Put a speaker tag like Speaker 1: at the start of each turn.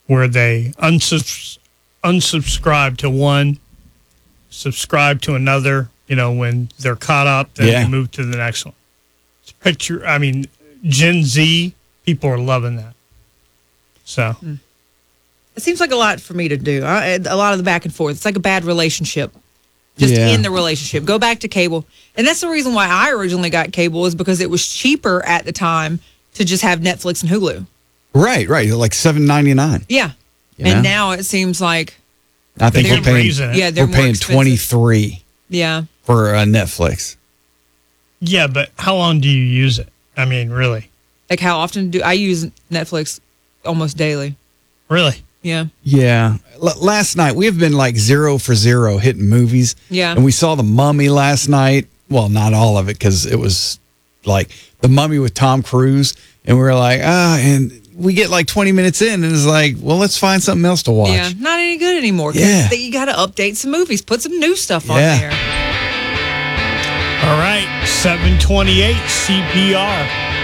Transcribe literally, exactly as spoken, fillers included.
Speaker 1: where they unsubs- unsubscribe to one, subscribe to another. You know, when they're caught up, then
Speaker 2: Yeah.
Speaker 1: they move to the next one. It's picture. I mean, Gen Z people are loving that. So.
Speaker 3: Mm. It seems like a lot for me to do. I, a lot of the back and forth. It's like a bad relationship. Just
Speaker 2: Yeah.
Speaker 3: in the relationship. Go back to cable. And that's the reason why I originally got cable is because it was cheaper at the time to just have Netflix and Hulu.
Speaker 2: Right, right. Like seven ninety-nine.
Speaker 3: Yeah.
Speaker 2: You
Speaker 3: and
Speaker 2: know?
Speaker 3: now it seems like
Speaker 2: I think
Speaker 1: They're
Speaker 2: we're paying.
Speaker 1: raising it.
Speaker 3: yeah, they're
Speaker 2: We're
Speaker 3: more
Speaker 2: paying
Speaker 3: expensive.
Speaker 2: twenty-three
Speaker 3: Yeah.
Speaker 2: for uh, Netflix.
Speaker 1: Yeah, but how long do you use it? I mean, really?
Speaker 3: Like how often do I use Netflix almost daily?
Speaker 1: Really?
Speaker 3: Yeah.
Speaker 2: Yeah. L- last night we've been like zero for zero hitting movies.
Speaker 3: Yeah.
Speaker 2: And we saw The Mummy last night. Well, not all of it because it was like The Mummy with Tom Cruise, and we were like, ah, and we get like twenty minutes in, and it's like, well, let's find something else to watch.
Speaker 3: Yeah. Not any good anymore. 'Cause
Speaker 2: Yeah.
Speaker 3: they- You got to update some movies. Put some new stuff on
Speaker 2: Yeah.
Speaker 3: there.
Speaker 1: All right, seven twenty-eight C P R.